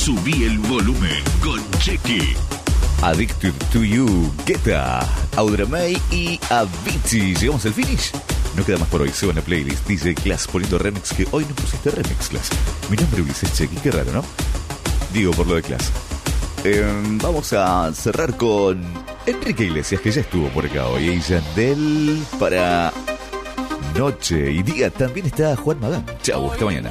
Subí el volumen con Chequi. Addicted to You, Guetta, Audrey y Avicii. Llegamos al finish. No queda más por hoy. Se va en la playlist DJ Class poniendo remix, que hoy no pusiste remix, Class. Mi nombre es Ulises Chequi, qué raro, ¿no? Digo por lo de Class. Vamos a cerrar con Enrique Iglesias, que ya estuvo por acá hoy. Y Yandel para noche y día. También está Juan Magán. Chau, hasta mañana.